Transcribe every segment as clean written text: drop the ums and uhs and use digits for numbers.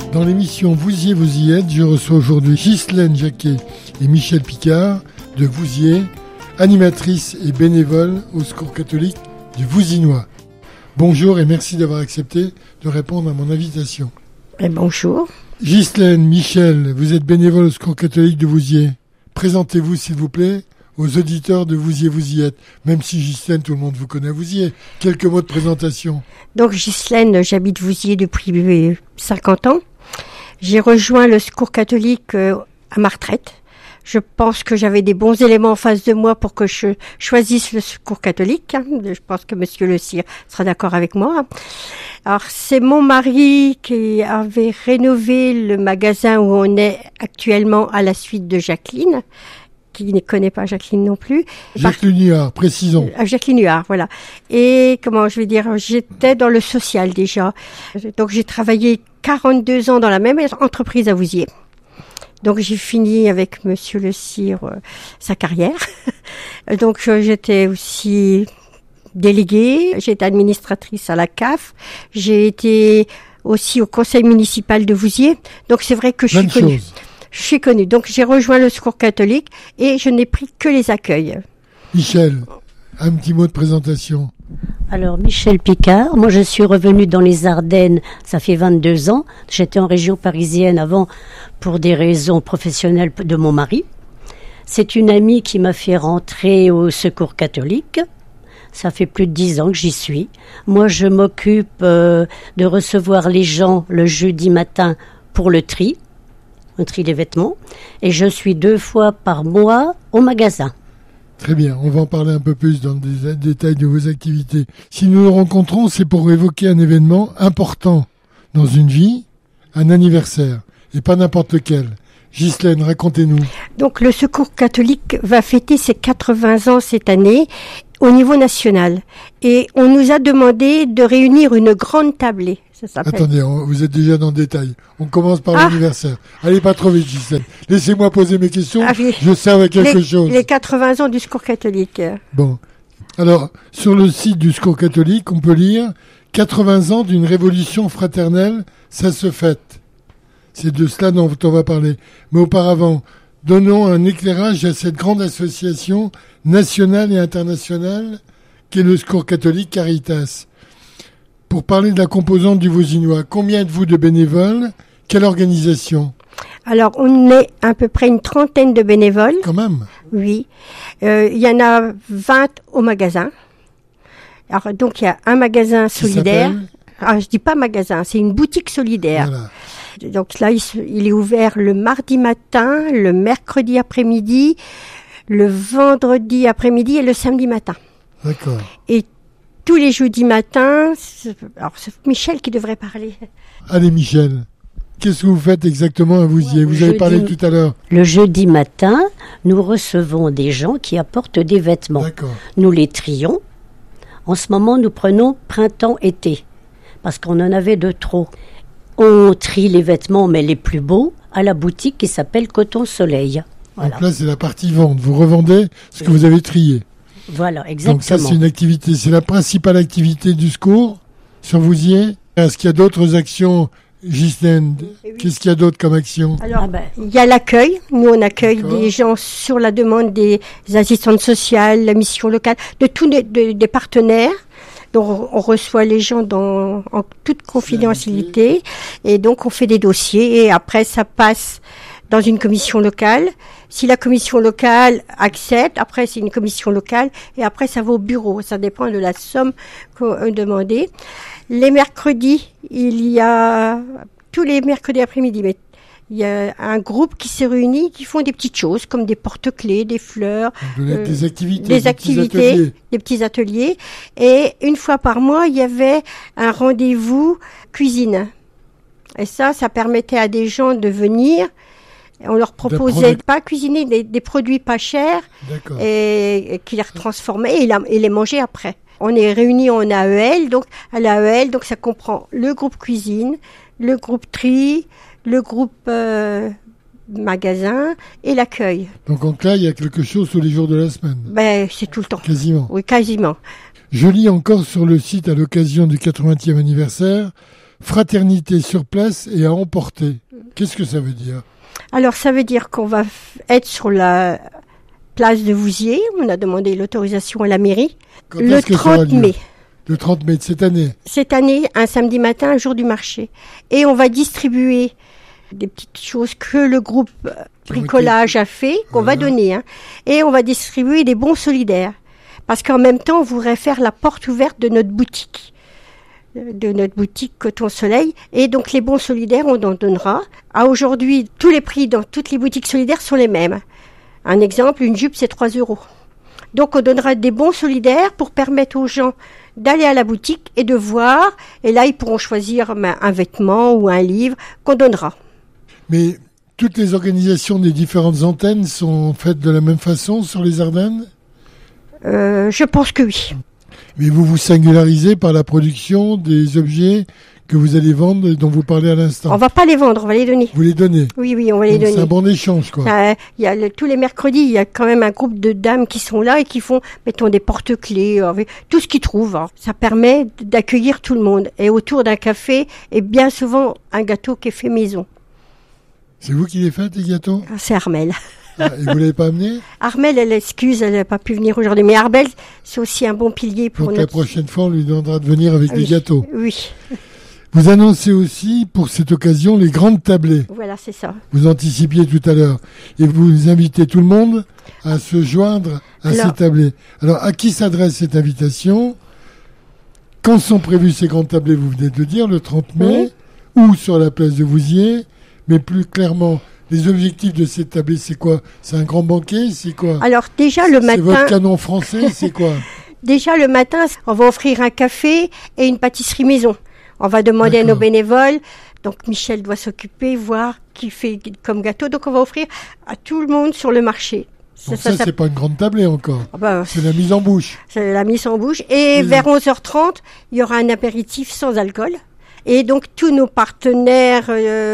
Dans l'émission Vouziers, vous y êtes, je reçois aujourd'hui Ghislaine Jacquet et Michel Picard de Vouziers, animatrice et bénévole au Secours catholique du Vouzinois. Bonjour et merci d'avoir accepté de répondre à mon invitation. Bonjour. Ghislaine, Michel, vous êtes bénévole au Secours catholique de Vouziers. Présentez-vous s'il vous plaît aux auditeurs de Vouziers, vous y êtes. Même si Ghislaine, tout le monde vous connaît à Vouziers. Quelques mots de présentation. Donc Ghislaine, j'habite Vouziers depuis 50 ans. J'ai rejoint le Secours catholique à ma retraite. Je pense que j'avais des bons éléments en face de moi pour que je choisisse le Secours catholique. Je pense que Monsieur Le Sire sera d'accord avec moi. Alors, c'est mon mari qui avait rénové le magasin où on est actuellement à la suite de Jacqueline, qui ne connaît pas Jacqueline non plus. Jacqueline Huard, précisons. Jacqueline Huard, voilà. Et j'étais dans le social déjà. Donc, j'ai travaillé 42 ans dans la même entreprise à Vouziers. Donc j'ai fini avec Monsieur Le Sire sa carrière. Donc j'étais aussi déléguée, j'étais administratrice à la CAF, j'ai été aussi au conseil municipal de Vouziers. Donc c'est vrai que je suis connue. Je suis connue. Donc j'ai rejoint le Secours catholique et je n'ai pris que les accueils. Michel, un petit mot de présentation. Alors, Michel Picard, moi je suis revenue dans les Ardennes, ça fait 22 ans. J'étais en région parisienne avant pour des raisons professionnelles de mon mari. C'est une amie qui m'a fait rentrer au Secours catholique. Ça fait plus de 10 ans que j'y suis. Moi je m'occupe de recevoir les gens le jeudi matin pour le tri des vêtements. Et je suis 2 fois par mois au magasin. Très bien, on va en parler un peu plus dans le détail de vos activités. Si nous nous rencontrons, c'est pour évoquer un événement important dans une vie, un anniversaire, et pas n'importe lequel. Ghislaine, racontez-nous. Donc le Secours catholique va fêter ses 80 ans cette année au niveau national. Et on nous a demandé de réunir une grande tablée. Attendez, vous êtes déjà dans le détail. On commence par l'anniversaire. Allez, pas trop vite, Ghislaine. Laissez-moi poser mes questions. Je serve à quelque chose. Les 80 ans du Secours catholique. Bon. Alors, sur le site du Secours catholique, on peut lire 80 ans d'une révolution fraternelle, ça se fête. C'est de cela dont on va parler. Mais auparavant, donnons un éclairage à cette grande association nationale et internationale qu'est le Secours catholique Caritas. Pour parler de la composante du Vouzinois, combien êtes-vous de bénévoles? Quelle organisation? Alors, on est à peu près une 30aine de bénévoles. Quand même? Oui. Il y en a 20 au magasin. Alors, donc, il y a un magasin solidaire. Je dis pas magasin, c'est une boutique solidaire. Voilà. Donc là, il est ouvert le mardi matin, le mercredi après-midi, le vendredi après-midi et le samedi matin. D'accord. Et tous les jeudis matins, alors c'est Michel qui devrait parler. Allez Michel, qu'est-ce que vous faites exactement à Vouziers? Vous avez parlé tout à l'heure. Le jeudi matin, nous recevons des gens qui apportent des vêtements. D'accord. Nous les trions. En ce moment, nous prenons printemps-été, parce qu'on en avait de trop. On trie les vêtements, mais les plus beaux, à la boutique qui s'appelle Coton Soleil. Voilà. Donc là, c'est la partie vente. Vous revendez ce que vous avez trié. Voilà, exactement. Donc ça, c'est une activité. C'est la principale activité du secours sur Vouziers. Est-ce qu'il y a d'autres actions, Ghislaine? Qu'est-ce qu'il y a d'autre comme action? Alors, il y a l'accueil. Nous, on accueille des gens sur la demande des assistantes sociales, la mission locale, de tous des partenaires. Donc, on reçoit les gens en toute confidentialité. Et donc, on fait des dossiers. Et après, ça passe dans une commission locale. Si la commission locale accepte, après c'est une commission locale et après ça va au bureau. Ça dépend de la somme qu'on demandée. Les mercredis, il y a tous les mercredis après-midi, mais il y a un groupe qui s'est réuni, qui font des petites choses comme des porte-clés, des fleurs, des activités, des petits ateliers. Et une fois par mois, il y avait un rendez-vous cuisine. Et ça permettait à des gens de venir. On leur proposait de pas cuisiner des produits pas chers et qui les retransformaient et les manger après. On est réunis en AEL, donc à l'AEL, donc ça comprend le groupe cuisine, le groupe tri, le groupe magasin et l'accueil. Donc là, il y a quelque chose tous les jours de la semaine. C'est tout le temps. Quasiment. Oui, quasiment. Je lis encore sur le site à l'occasion du 80e anniversaire, fraternité sur place et à emporter. Qu'est-ce que ça veut dire? Alors, ça veut dire qu'on va être sur la place de Vouziers. On a demandé l'autorisation à la mairie. Quand Le est-ce que ça aura 30 lieu? mai. Le 30 mai de cette année. Cette année, un samedi matin, un jour du marché. Et on va distribuer des petites choses que le groupe bricolage a fait, qu'on va donner. Hein. Et on va distribuer des bons solidaires. Parce qu'en même temps, on voudrait faire la porte ouverte de notre boutique. Coton Soleil. Et donc, les bons solidaires, on en donnera. À aujourd'hui, tous les prix dans toutes les boutiques solidaires sont les mêmes. Un exemple, une jupe, c'est 3 €. Donc, on donnera des bons solidaires pour permettre aux gens d'aller à la boutique et de voir. Et là, ils pourront choisir un vêtement ou un livre qu'on donnera. Mais toutes les organisations des différentes antennes sont faites de la même façon sur les Ardennes? Je pense que oui. Mais vous vous singularisez par la production des objets que vous allez vendre et dont vous parlez à l'instant. On va pas les vendre, on va les donner. Vous les donnez? Oui, on va les Donc donner. c'est un bon échange, quoi. Il y a tous les mercredis, il y a quand même un groupe de dames qui sont là et qui font, mettons, des porte-clés, tout ce qu'ils trouvent. Hein. Ça permet d'accueillir tout le monde. Et autour d'un café, et bien souvent, un gâteau qui est fait maison. C'est vous qui les faites, les gâteaux? C'est Armel. Ah, et vous l'avez pas amené? Armel, elle excuse, elle n'a pas pu venir aujourd'hui. Mais Armel, c'est aussi un bon pilier pour Donc notre... la prochaine fois, on lui demandera de venir avec des gâteaux. Oui. Vous annoncez aussi, pour cette occasion, les grandes tablées. Voilà, c'est ça. Vous anticipiez tout à l'heure. Et vous invitez tout le monde à se joindre à ces tablées. Alors, à qui s'adresse cette invitation? Quand sont prévues ces grandes tablées? Vous venez de le dire, le 30 mai, ou sur la place de Vouziers. Mais plus clairement, les objectifs de cette tablée, c'est quoi? C'est un grand banquet? C'est quoi? Alors, déjà, le matin... C'est votre canon français? C'est quoi? Déjà, le matin, on va offrir un café et une pâtisserie maison. On va demander à nos bénévoles. Donc, Michel doit s'occuper, voir qui fait comme gâteau. Donc, on va offrir à tout le monde sur le marché. Donc ça, c'est pas une grande tablée encore. C'est la mise en bouche. C'est la mise en bouche. Et vers 11h30, il y aura un apéritif sans alcool. Et donc, tous nos partenaires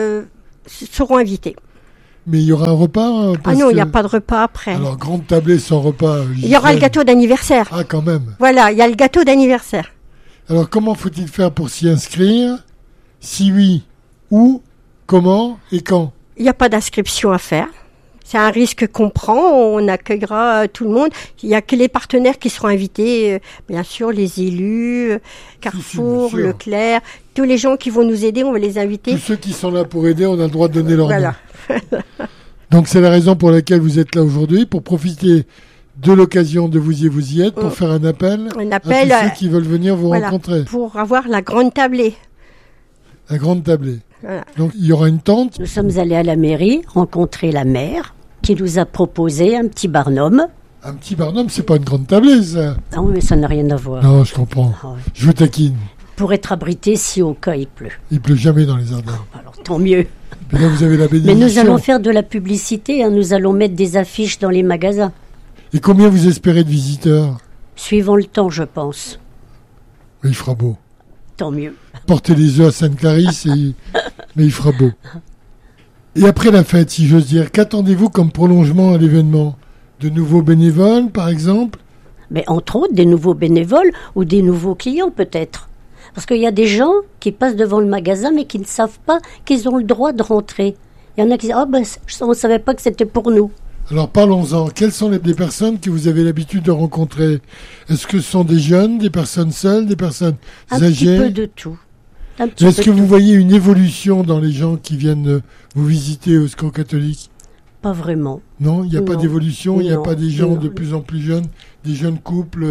seront invités. Mais il y aura un repas non, il n'y a pas de repas après. Alors, grande tablée sans repas. Il y aura le gâteau d'anniversaire. Ah, quand même. Voilà, il y a le gâteau d'anniversaire. Alors, comment faut-il faire pour s'y inscrire? Si oui, où, comment et quand? Il n'y a pas d'inscription à faire. C'est un risque qu'on prend. On accueillera tout le monde. Il n'y a que les partenaires qui seront invités. Bien sûr, les élus, Carrefour, si, Leclerc. Tous les gens qui vont nous aider, on va les inviter. Tous ceux qui sont là pour aider, on a le droit de donner leur nom. Donc, c'est la raison pour laquelle vous êtes là aujourd'hui, pour profiter de l'occasion de Vous y êtes, pour faire un appel à tous ceux qui veulent venir vous rencontrer. Pour avoir la grande tablée. La grande tablée. Voilà. Donc, il y aura une tente. Nous sommes allés à la mairie rencontrer la maire qui nous a proposé un petit barnum. Un petit barnum, c'est pas une grande tablée, ça. Ah oui, mais ça n'a rien à voir. Non, je comprends. Ah ouais. Je vous taquine. Pour être abrité si au cas il pleut. Il pleut jamais dans les Ardennes. Alors, tant mieux. Mais là, vous avez la bénédiction. Mais nous allons faire de la publicité, hein. Nous allons mettre des affiches dans les magasins. Et combien vous espérez de visiteurs? Suivant le temps, je pense. Mais il fera beau. Tant mieux. Portez les œufs à Sainte-Clarisse, mais il fera beau. Et après la fête, si j'ose dire, qu'attendez-vous comme prolongement à l'événement? De nouveaux bénévoles, par exemple? Mais entre autres, des nouveaux bénévoles ou des nouveaux clients, peut-être. Parce qu'il y a des gens qui passent devant le magasin, mais qui ne savent pas qu'ils ont le droit de rentrer. Il y en a qui disent « on ne savait pas que c'était pour nous ». Alors parlons-en. Quelles sont les personnes que vous avez l'habitude de rencontrer? Est-ce que ce sont des jeunes, des personnes seules, des personnes âgées? Un petit peu de tout. Est-ce que vous voyez une évolution dans les gens qui viennent vous visiter au Secours catholique? Pas vraiment. Non, il n'y a pas d'évolution, il n'y a pas des gens de plus en plus jeunes, des jeunes couples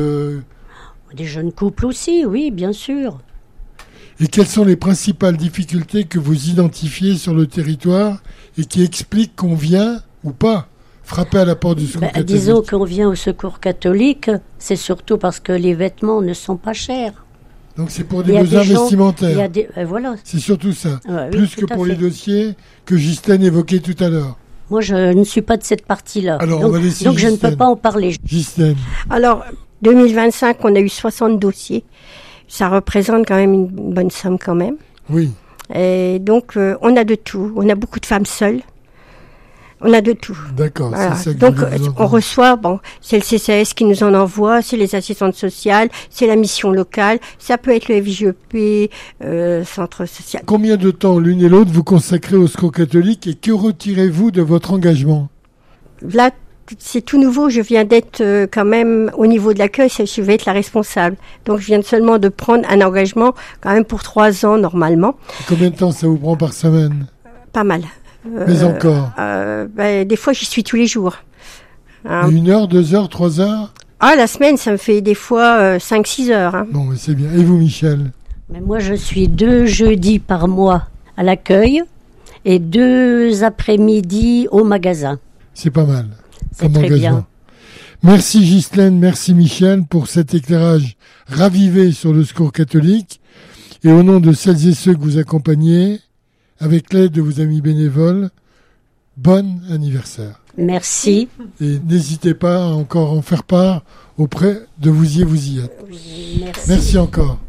Des jeunes couples aussi, oui, bien sûr. Et quelles sont les principales difficultés que vous identifiez sur le territoire et qui expliquent qu'on vient ou pas frapper à la porte du Secours catholique? Disons qu'on vient au Secours catholique, c'est surtout parce que les vêtements ne sont pas chers. Donc c'est pour des besoins vestimentaires. Voilà. C'est surtout ça. Plus oui, que pour les dossiers que Ghislaine évoquait tout à l'heure. Moi, je ne suis pas de cette partie-là. Alors, donc, on va laisser donc je ne Ghislaine. peux pas en parler. Ghislaine. Alors, 2025, on a eu 60 dossiers. Ça représente quand même une bonne somme quand même. Oui. Et donc, on a de tout. On a beaucoup de femmes seules. On a de tout. D'accord, Voilà. c'est ça que Donc, je voulais vous on entendre. reçoit, c'est le CCAS qui nous en envoie, c'est les assistantes sociales, c'est la mission locale, ça peut être le FJEP, centre social. Combien de temps l'une et l'autre vous consacrez au Secours catholique et que retirez-vous de votre engagement? Là, c'est tout nouveau, je viens d'être quand même au niveau de l'accueil, je vais être la responsable. Donc, je viens seulement de prendre un engagement quand même pour 3 ans normalement. Et combien de temps ça vous prend par semaine? Pas mal. Mais encore. Des fois, j'y suis tous les jours. Hein. 1 heure, 2 heures, 3 heures? Ah, la semaine, ça me fait des fois 5-6 heures. Hein. Bon, mais c'est bien. Et vous, Michel? Mais moi, je suis 2 jeudis par mois à l'accueil et 2 après-midi au magasin. C'est pas mal. C'est très bien. Merci Ghislaine, merci Michel pour cet éclairage ravivé sur le Secours catholique. Et au nom de celles et ceux que vous accompagnez, avec l'aide de vos amis bénévoles, bon anniversaire. Merci. Et n'hésitez pas à encore en faire part auprès de vous y êtes. Merci. Merci encore.